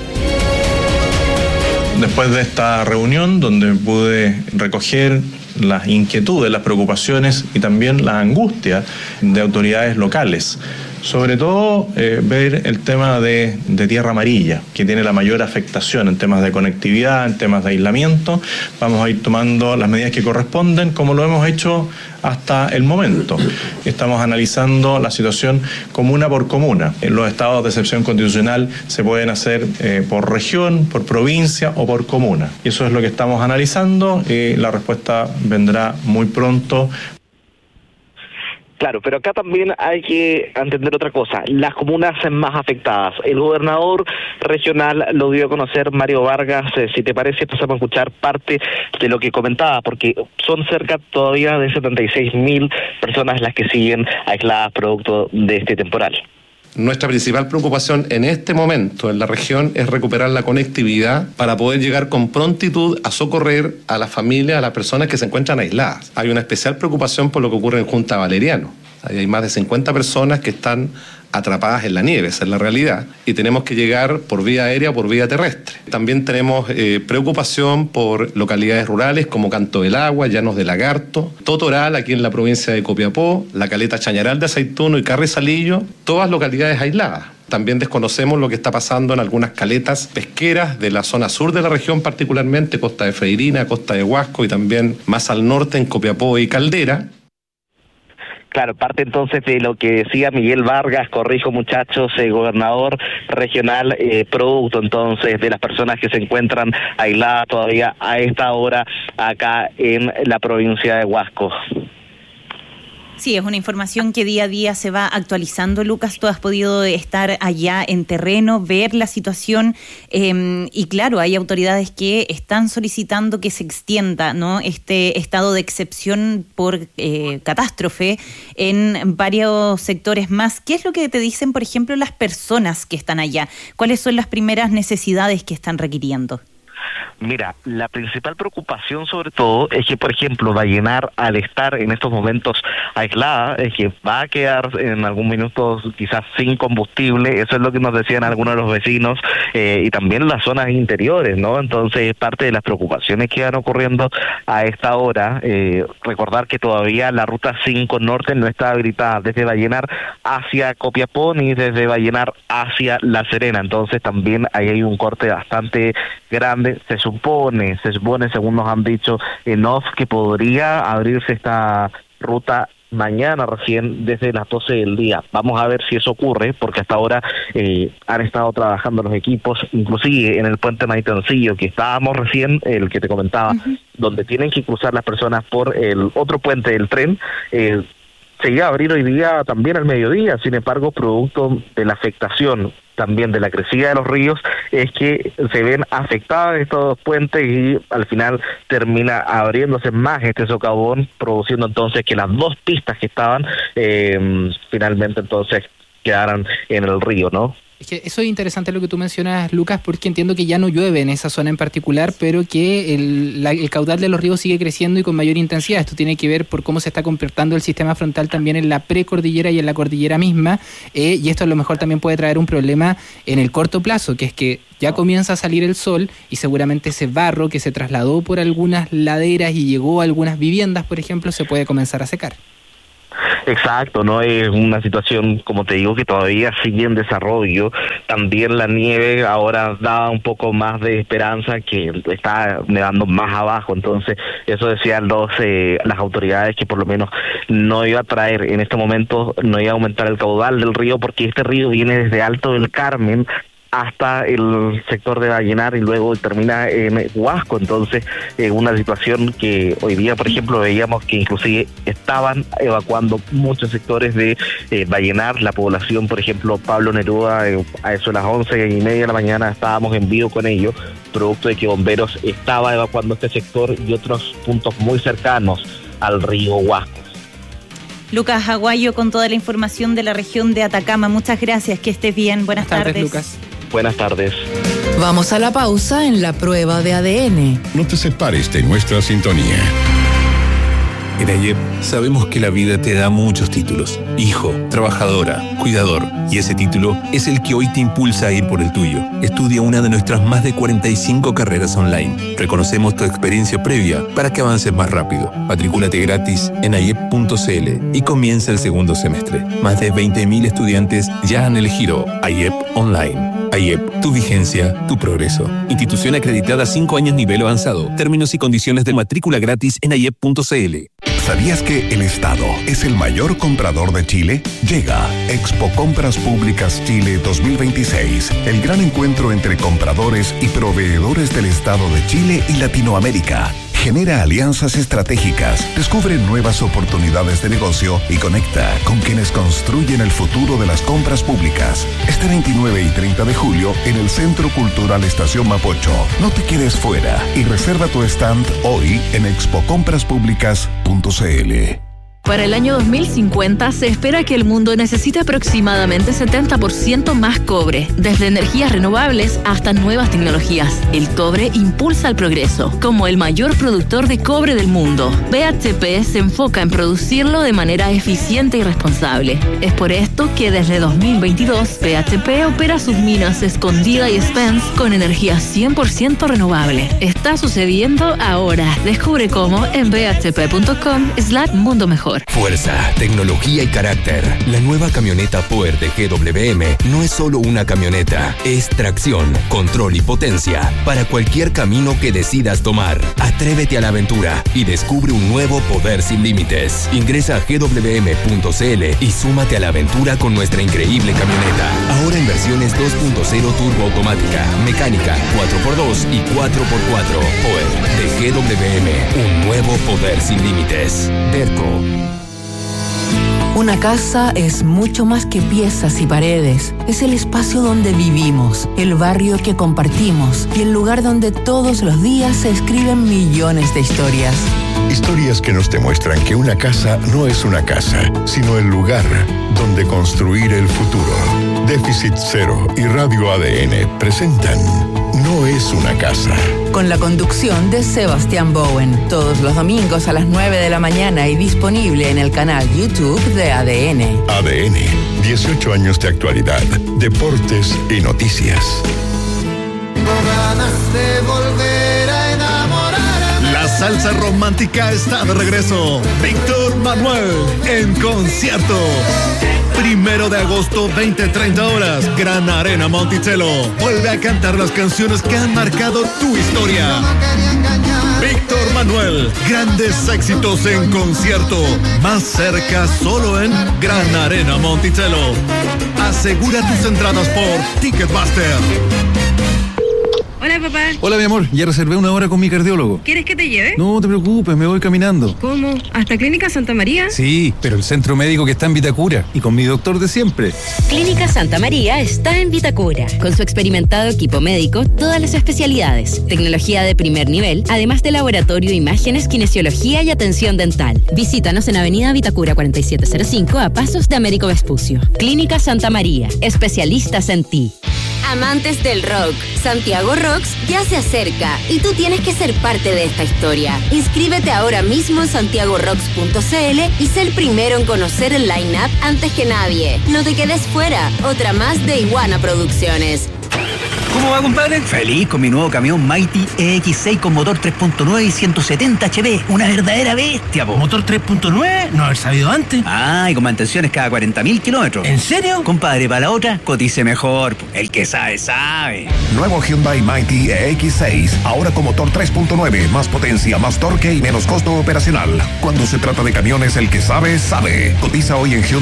Después de esta reunión, donde pude recoger las inquietudes, las preocupaciones y también las angustias de autoridades locales, sobre todo ver el tema de Tierra Amarilla, que tiene la mayor afectación en temas de conectividad, en temas de aislamiento. Vamos a ir tomando las medidas que corresponden, como lo hemos hecho hasta el momento. Estamos analizando la situación comuna por comuna. Los estados de excepción constitucional se pueden hacer por región, por provincia o por comuna. Y eso es lo que estamos analizando y la respuesta vendrá muy pronto. Claro, pero acá también hay que entender otra cosa, las comunas más afectadas. El gobernador regional lo dio a conocer, Mario Vargas. Si te parece, pasamos a escuchar parte de lo que comentaba, porque son cerca todavía de 76.000 personas las que siguen aisladas producto de este temporal. Nuestra principal preocupación en este momento en la región es recuperar la conectividad para poder llegar con prontitud a socorrer a las familias, a las personas que se encuentran aisladas. Hay una especial preocupación por lo que ocurre en Junta Valeriano. Hay más de 50 personas que están atrapadas en la nieve, esa es la realidad, y tenemos que llegar por vía aérea o por vía terrestre. También tenemos preocupación por localidades rurales como Canto del Agua, Llanos de Lagarto, Totoral, aquí en la provincia de Copiapó, la Caleta Chañaral de Aceituno y Carrizalillo, todas localidades aisladas. También desconocemos lo que está pasando en algunas caletas pesqueras de la zona sur de la región, particularmente Costa de Freirina, Costa de Huasco y también más al norte en Copiapó y Caldera. Claro, parte entonces de lo que decía Miguel Vargas, corrijo muchachos, gobernador regional, producto entonces de las personas que se encuentran aisladas todavía a esta hora acá en la provincia de Huasco. Sí, es una información que día a día se va actualizando, Lucas. Tú has podido estar allá en terreno, ver la situación y claro, hay autoridades que están solicitando que se extienda, ¿no?, este estado de excepción por catástrofe en varios sectores más. ¿Qué es lo que te dicen, por ejemplo, las personas que están allá? ¿Cuáles son las primeras necesidades que están requiriendo? Mira, la principal preocupación sobre todo es que, por ejemplo, Vallenar, al estar en estos momentos aislada, es que va a quedar en algún minuto quizás sin combustible. Eso es lo que nos decían algunos de los vecinos, y también las zonas interiores, ¿no? Entonces, parte de las preocupaciones que van ocurriendo a esta hora, recordar que todavía la ruta 5 norte no está habilitada desde Vallenar hacia Copiapó ni desde Vallenar hacia La Serena. Entonces, también ahí hay un corte bastante grande. Se supone, según nos han dicho en off, que podría abrirse esta ruta mañana recién desde las 12 del día. Vamos a ver si eso ocurre, porque hasta ahora han estado trabajando los equipos, inclusive en el puente Maitencillo, que estábamos recién, el que te comentaba, donde tienen que cruzar las personas por el otro puente del tren. Se iba a abrir hoy día también al mediodía, sin embargo, producto de la afectación también de la crecida de los ríos, es que se ven afectados estos puentes y al final termina abriéndose más este socavón, produciendo entonces que las dos pistas que estaban finalmente entonces quedaran en el río, ¿no? Es que eso es interesante lo que tú mencionas, Lucas, porque entiendo que ya no llueve en esa zona en particular, pero que el caudal de los ríos sigue creciendo y con mayor intensidad. Esto tiene que ver por cómo se está comportando el sistema frontal también en la precordillera y en la cordillera misma, y esto a lo mejor también puede traer un problema en el corto plazo, que es que ya comienza a salir el sol y seguramente ese barro que se trasladó por algunas laderas y llegó a algunas viviendas, por ejemplo, se puede comenzar a secar. Exacto, no es una situación, como te digo, que todavía sigue en desarrollo. También la nieve ahora da un poco más de esperanza, que está nevando más abajo. Entonces, eso decían las autoridades, que por lo menos no iba a traer en este momento, no iba a aumentar el caudal del río, porque este río viene desde Alto del Carmen hasta el sector de Vallenar y luego termina en Huasco. Entonces, una situación que hoy día, por ejemplo, veíamos que inclusive estaban evacuando muchos sectores de Vallenar. La población, por ejemplo, Pablo Neruda, a eso de las 11:30 de la mañana estábamos en vivo con ellos, producto de que Bomberos estaba evacuando este sector y otros puntos muy cercanos al río Huasco. Lucas Aguayo con toda la información de la región de Atacama. Muchas gracias, que estés bien. Buenas tardes, Lucas. Buenas tardes. Vamos a la pausa en la prueba de ADN. No te separes de nuestra sintonía. En AYEP sabemos que la vida te da muchos títulos. Hijo, trabajadora, cuidador. Y ese título es el que hoy te impulsa a ir por el tuyo. Estudia una de nuestras más de 45 carreras online. Reconocemos tu experiencia previa para que avances más rápido. Matricúlate gratis en ayep.cl y comienza el segundo semestre. Más de 20.000 estudiantes ya han elegido AYEP Online. AYEP, tu vigencia, tu progreso. Institución acreditada 5 años nivel avanzado. Términos y condiciones de matrícula gratis en ayep.cl. ¿Sabías que el Estado es el mayor comprador de Chile? Llega Expo Compras Públicas Chile 2026, el gran encuentro entre compradores y proveedores del Estado de Chile y Latinoamérica. Genera alianzas estratégicas, descubre nuevas oportunidades de negocio y conecta con quienes construyen el futuro de las compras públicas. Este 29 y 30 de julio en el Centro Cultural Estación Mapocho. No te quedes fuera y reserva tu stand hoy en expocompraspublicas.cl. Para el año 2050 se espera que el mundo necesite aproximadamente 70% más cobre, desde energías renovables hasta nuevas tecnologías. El cobre impulsa el progreso. Como el mayor productor de cobre del mundo, BHP se enfoca en producirlo de manera eficiente y responsable. Es por esto que desde 2022 BHP opera sus minas Escondida y Spence con energía 100% renovable. Está sucediendo ahora. Descubre cómo en bhp.com/mundo mejor. mejor. Fuerza, tecnología y carácter. La nueva camioneta Power de GWM no es solo una camioneta, es tracción, control y potencia para cualquier camino que decidas tomar. Atrévete a la aventura y descubre un nuevo poder sin límites. Ingresa a gwm.cl y súmate a la aventura con nuestra increíble camioneta. Ahora en versiones 2.0 turbo automática, mecánica, 4x2 y 4x4. Power de GWM, un nuevo poder sin límites. Derco. Una casa es mucho más que piezas y paredes. Es el espacio donde vivimos, el barrio que compartimos y el lugar donde todos los días se escriben millones de historias. Historias que nos demuestran que una casa no es una casa, sino el lugar donde construir el futuro. Déficit Cero y Radio ADN presentan No es una casa. Con la conducción de Sebastián Bowen. Todos los domingos a las 9 de la mañana y disponible en el canal YouTube de ADN. ADN, 18 años de actualidad, deportes y noticias. Ganas de volver a enamorarme. La salsa romántica está de regreso. Víctor Manuel en concierto. 1 de agosto, 20-30 horas, Gran Arena Monticello. Vuelve a cantar las canciones que han marcado tu historia. Víctor Manuel, grandes éxitos en concierto. Más cerca solo en Gran Arena Monticello. Asegura tus entradas por Ticketmaster. Hola, papá. Hola, mi amor. Ya reservé una hora con mi cardiólogo. ¿Quieres que te lleve? No te preocupes, me voy caminando. ¿Cómo? ¿Hasta Clínica Santa María? Sí, pero el centro médico que está en Vitacura y con mi doctor de siempre. Clínica Santa María está en Vitacura. Con su experimentado equipo médico, todas las especialidades, tecnología de primer nivel, además de laboratorio, imágenes, kinesiología y atención dental. Visítanos en Avenida Vitacura 4705 a pasos de Américo Vespucio. Clínica Santa María, especialistas en ti. Amantes del rock, Santiago Rocks ya se acerca y tú tienes que ser parte de esta historia. Inscríbete ahora mismo en santiagorocks.cl y sé el primero en conocer el line-up antes que nadie. No te quedes fuera, otra más de Iguana Producciones. ¿Cómo va, compadre? Feliz con mi nuevo camión Mighty EX6 con motor 3.9 y 170 HP. Una verdadera bestia, po. ¿Motor 3.9? ¿No haber sabido antes? Ah, y con mantenciones cada 40.000 kilómetros. ¿En serio? Compadre, para la otra, cotice mejor. El que sabe, sabe. Nuevo Hyundai Mighty EX6. Ahora con motor 3.9. Más potencia, más torque y menos costo operacional. Cuando se trata de camiones, el que sabe, sabe. Cotiza hoy en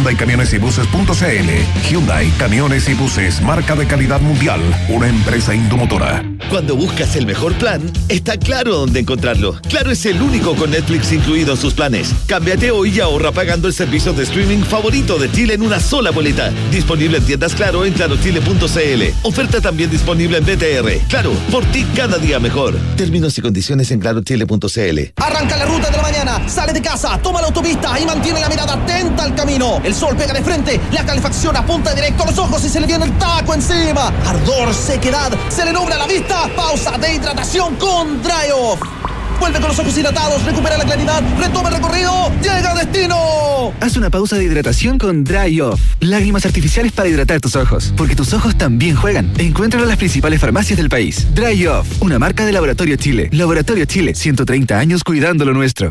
HyundaiCamionesYbuses.cl. Hyundai Camiones y Buses. Marca de calidad mundial. Una empresa Indomotora. Cuando buscas el mejor plan, está Claro dónde encontrarlo. Claro es el único con Netflix incluido en sus planes. Cámbiate hoy y ahorra pagando el servicio de streaming favorito de Chile en una sola boleta. Disponible en tiendas Claro en clarochile.cl. Oferta también disponible en BTR. Claro, por ti cada día mejor. Términos y condiciones en clarochile.cl. Arranca la ruta de la mañana, sale de casa, toma la autopista y mantiene la mirada atenta al camino. El sol pega de frente, la calefacción apunta directo a los ojos y se le viene el taco encima. Ardor, sequedad, se le nubla la vista. Pausa de hidratación con Dry Off. Vuelve con los ojos dilatados, recupera la claridad, retoma el recorrido, llega a destino. Haz una pausa de hidratación con Dry Off. Lágrimas artificiales para hidratar tus ojos, porque tus ojos también juegan. Encuéntralo en las principales farmacias del país. Dry Off, una marca de Laboratorio Chile. Laboratorio Chile, 130 años cuidando lo nuestro.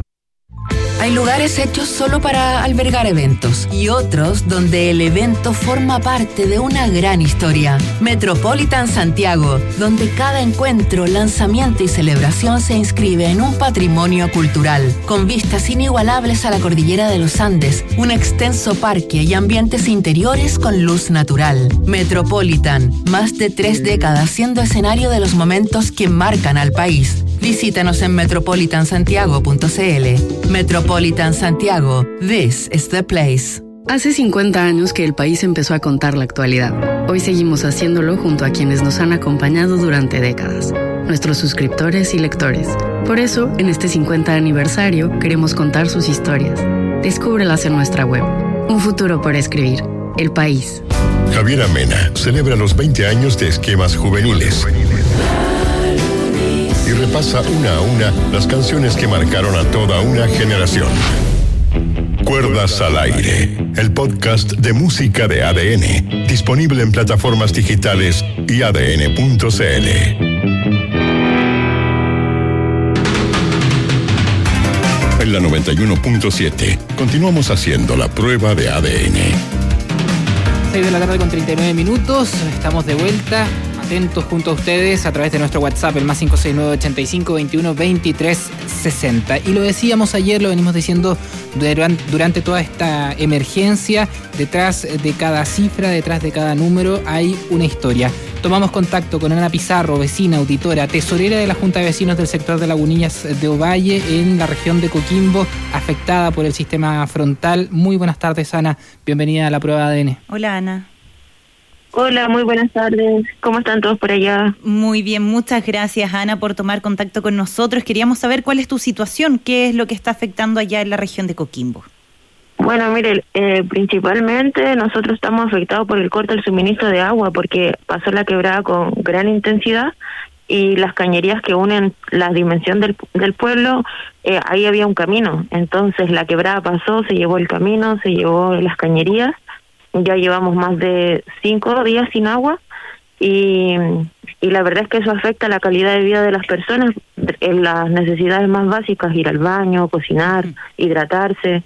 Hay lugares hechos solo para albergar eventos y otros donde el evento forma parte de una gran historia. Metropolitan Santiago, donde cada encuentro, lanzamiento y celebración se inscribe en un patrimonio cultural, con vistas inigualables a la cordillera de los Andes, un extenso parque y ambientes interiores con luz natural. Metropolitan, más de 3 décadas siendo escenario de los momentos que marcan al país. Visítanos en metropolitansantiago.cl. Metropolitan Santiago, this is the place. Hace 50 años que el país empezó a contar la actualidad. Hoy seguimos haciéndolo junto a quienes nos han acompañado durante décadas, nuestros suscriptores y lectores. Por eso, en este 50 aniversario, queremos contar sus historias. Descúbrelas en nuestra web. Un futuro por escribir. El país. Javier Amena celebra los 20 años de Esquemas Juveniles y repasa una a una las canciones que marcaron a toda una generación. Cuerdas al aire, el podcast de música de ADN, disponible en plataformas digitales y adn.cl. En la 91.7 continuamos haciendo la prueba de ADN. 6 de la tarde con 39 minutos. Estamos de vuelta. Atentos junto a ustedes a través de nuestro WhatsApp, el más 569-85-21-23-60. Y lo decíamos ayer, lo venimos diciendo durante toda esta emergencia, detrás de cada cifra, detrás de cada número hay una historia. Tomamos contacto con Ana Pizarro, vecina, auditora, tesorera de la Junta de Vecinos del sector de Lagunillas de Ovalle, en la región de Coquimbo, afectada por el sistema frontal. Muy buenas tardes, Ana. Bienvenida a la prueba de ADN. Hola, Ana. Hola, muy buenas tardes. ¿Cómo están todos por allá? Muy bien, muchas gracias, Ana, por tomar contacto con nosotros. Queríamos saber cuál es tu situación, qué es lo que está afectando allá en la región de Coquimbo. Bueno, mire, principalmente nosotros estamos afectados por el corte del suministro de agua porque pasó la quebrada con gran intensidad y las cañerías que unen la dimensión del pueblo, ahí había un camino. Entonces la quebrada pasó, se llevó el camino, se llevó las cañerías. Ya llevamos más de 5 días sin agua y la verdad es que eso afecta la calidad de vida de las personas en las necesidades más básicas, ir al baño, cocinar, hidratarse.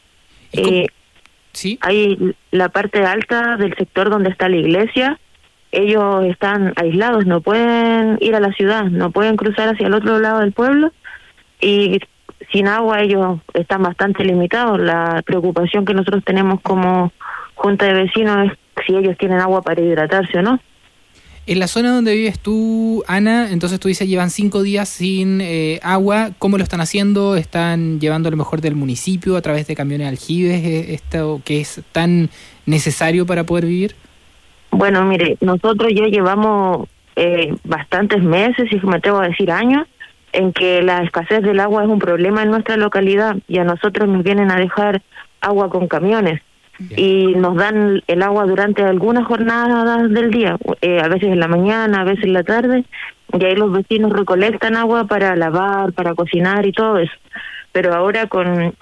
¿Sí? Hay la parte alta del sector donde está la iglesia, ellos están aislados, no pueden ir a la ciudad, no pueden cruzar hacia el otro lado del pueblo y sin agua ellos están bastante limitados. La preocupación que nosotros tenemos como Junta de Vecinos es si ellos tienen agua para hidratarse o no. En la zona donde vives tú, Ana, entonces tú dices llevan 5 días sin agua. ¿Cómo lo están haciendo? ¿Están llevando a lo mejor del municipio a través de camiones aljibes esto que es tan necesario para poder vivir? Bueno, mire, nosotros ya llevamos bastantes meses, y me atrevo a decir años, en que la escasez del agua es un problema en nuestra localidad y a nosotros nos vienen a dejar agua con camiones. Y nos dan el agua durante algunas jornadas del día, a veces en la mañana, a veces en la tarde, y ahí los vecinos recolectan agua para lavar, para cocinar y todo eso. Pero ahora con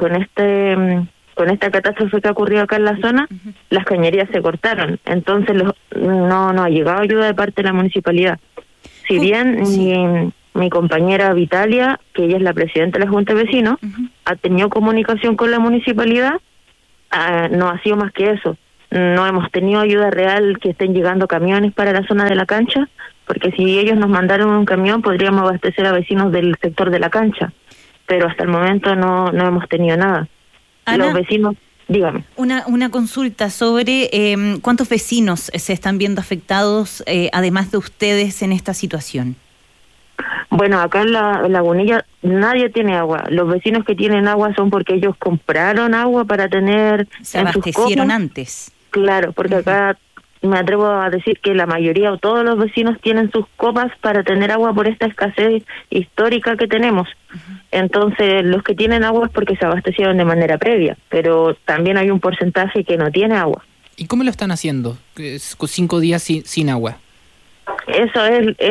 esta catástrofe que ha ocurrido acá en la zona, las cañerías se cortaron, entonces no ha llegado ayuda de parte de la municipalidad. Si bien mi compañera Vitalia, que ella es la presidenta de la Junta de Vecinos, ha tenido comunicación con la municipalidad, no ha sido más que eso. No hemos tenido ayuda real, que estén llegando camiones para la zona de la cancha, porque si ellos nos mandaron un camión podríamos abastecer a vecinos del sector de la cancha, pero hasta el momento no hemos tenido nada. Ana, los vecinos, dígame. Una consulta sobre cuántos vecinos se están viendo afectados, además de ustedes, en esta situación. Bueno, acá en la Lagunilla nadie tiene agua. Los vecinos que tienen agua son porque ellos compraron agua para tener... Se abastecieron antes. Claro, porque acá me atrevo a decir que la mayoría o todos los vecinos tienen sus copas para tener agua por esta escasez histórica que tenemos. Entonces, los que tienen agua es porque se abastecieron de manera previa, pero también hay un porcentaje que no tiene agua. ¿Y cómo lo están haciendo? 5 días sin agua. Eso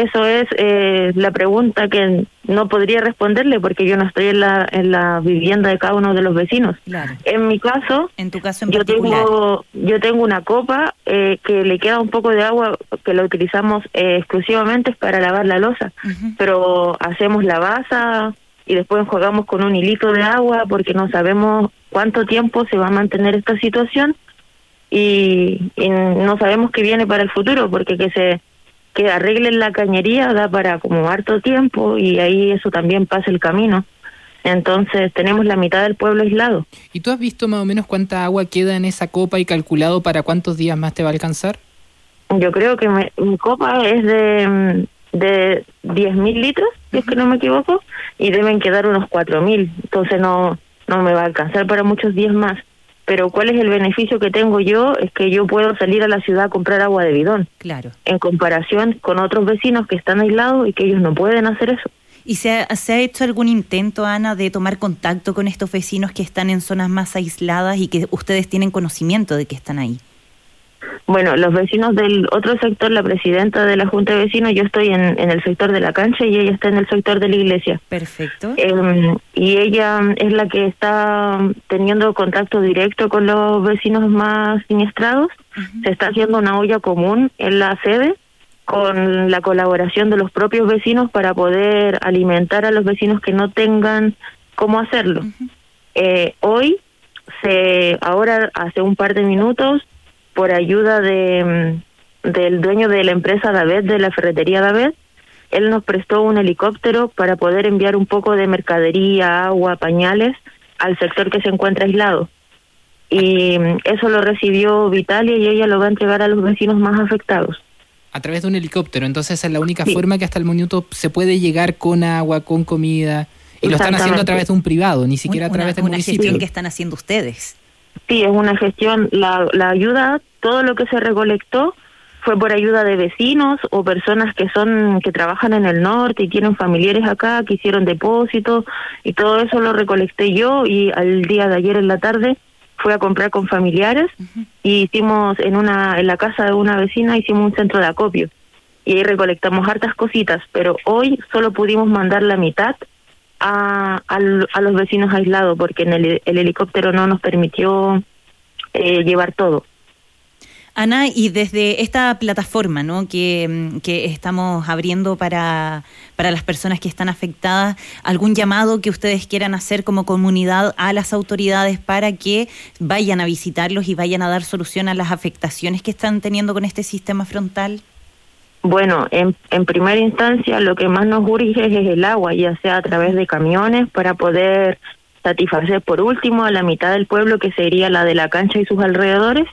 es la pregunta que no podría responderle porque yo no estoy en la vivienda de cada uno de los vecinos. Claro. En mi caso, en tu caso en particular, yo tengo una copa que le queda un poco de agua que la utilizamos exclusivamente para lavar la loza, pero hacemos la basa y después enjuagamos con un hilito de agua porque no sabemos cuánto tiempo se va a mantener esta situación y no sabemos qué viene para el futuro porque que arreglen la cañería da para como harto tiempo y ahí eso también pasa el camino. Entonces tenemos la mitad del pueblo aislado. ¿Y tú has visto más o menos cuánta agua queda en esa copa y calculado para cuántos días más te va a alcanzar? Yo creo que mi copa es de 10.000 litros, si es que no me equivoco, y deben quedar unos 4.000. Entonces no me va a alcanzar para muchos días más. Pero ¿cuál es el beneficio que tengo yo? Es que yo puedo salir a la ciudad a comprar agua de bidón. Claro. En comparación con otros vecinos que están aislados y que ellos no pueden hacer eso. ¿Y se ha hecho algún intento, Ana, de tomar contacto con estos vecinos que están en zonas más aisladas y que ustedes tienen conocimiento de que están ahí? Bueno, los vecinos del otro sector, la presidenta de la Junta de Vecinos, yo estoy en el sector de la cancha y ella está en el sector de la iglesia. Perfecto. Y ella es la que está teniendo contacto directo con los vecinos más siniestrados. Se está haciendo una olla común en la sede con la colaboración de los propios vecinos para poder alimentar a los vecinos que no tengan cómo hacerlo. Hoy, ahora hace un par de minutos, por ayuda del dueño de la empresa Davet, de la ferretería Davet, él nos prestó un helicóptero para poder enviar un poco de mercadería, agua, pañales al sector que se encuentra aislado. Y eso lo recibió Vitalia y ella lo va a entregar a los vecinos más afectados. A través de un helicóptero, entonces es la única forma que hasta el minuto se puede llegar con agua, con comida, y lo están haciendo a través de un privado, ni siquiera a través del municipio. Una gestión que están haciendo ustedes. Sí, es una gestión, la ayuda, todo lo que se recolectó fue por ayuda de vecinos o personas que trabajan en el norte y tienen familiares acá, que hicieron depósitos, y todo eso lo recolecté yo, y al día de ayer en la tarde fui a comprar con familiares y hicimos en la casa de una vecina, hicimos un centro de acopio y ahí recolectamos hartas cositas, pero hoy solo pudimos mandar la mitad a los vecinos aislados porque el helicóptero no nos permitió llevar todo. Ana, y desde esta plataforma, ¿no?, que estamos abriendo para las personas que están afectadas, ¿algún llamado que ustedes quieran hacer como comunidad a las autoridades para que vayan a visitarlos y vayan a dar solución a las afectaciones que están teniendo con este sistema frontal? Bueno, en primera instancia lo que más nos urge es el agua, ya sea a través de camiones para poder satisfacer por último a la mitad del pueblo, que sería la de la cancha y sus alrededores.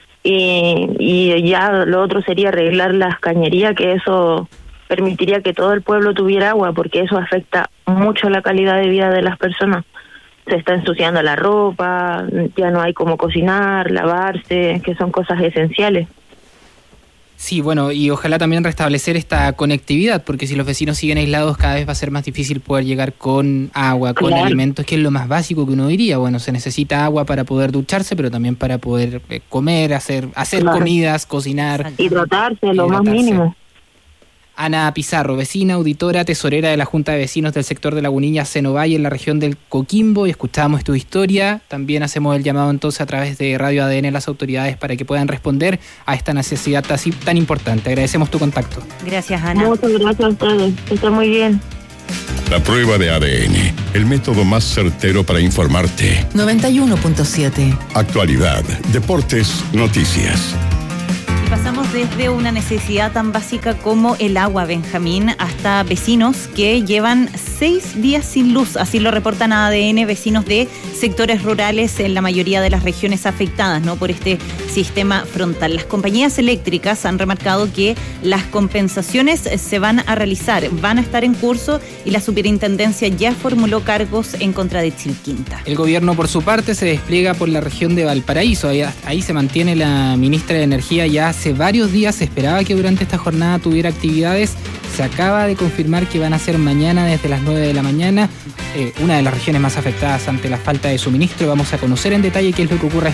Y ya lo otro sería arreglar las cañerías, que eso permitiría que todo el pueblo tuviera agua, porque eso afecta mucho la calidad de vida de las personas. Se está ensuciando la ropa, ya no hay cómo cocinar, lavarse, que son cosas esenciales. Sí, bueno, y ojalá también restablecer esta conectividad, porque si los vecinos siguen aislados cada vez va a ser más difícil poder llegar con agua, con alimentos, que es lo más básico que uno diría. Bueno, se necesita agua para poder ducharse, pero también para poder comer, hacer comidas, cocinar. Hidratarse, lo más mínimo. Ana Pizarro, vecina, auditora, tesorera de la Junta de Vecinos del sector de Lagunilla, Senovalle, en la región del Coquimbo, y escuchamos tu historia. También hacemos el llamado entonces a través de Radio ADN a las autoridades para que puedan responder a esta necesidad tan importante. Agradecemos tu contacto. Gracias, Ana. Muchas gracias a ustedes, que estén muy bien. La prueba de ADN, el método más certero para informarte. 91.7. Actualidad, deportes, noticias. Pasamos desde una necesidad tan básica como el agua, Benjamín, hasta vecinos que llevan 6 días sin luz. Así lo reportan a ADN vecinos de sectores rurales en la mayoría de las regiones afectadas, ¿no?, por este sistema frontal. Las compañías eléctricas han remarcado que las compensaciones se van a realizar, van a estar en curso, y la superintendencia ya formuló cargos en contra de Chilquinta. El gobierno, por su parte, se despliega por la región de Valparaíso. Ahí se mantiene la ministra de Energía ya hace varios días. Se esperaba que durante esta jornada tuviera actividades. Se acaba de confirmar que van a ser mañana desde las 9 de la mañana. Una de las regiones más afectadas ante la falta de suministro. Vamos a conocer en detalle qué es lo que ocurre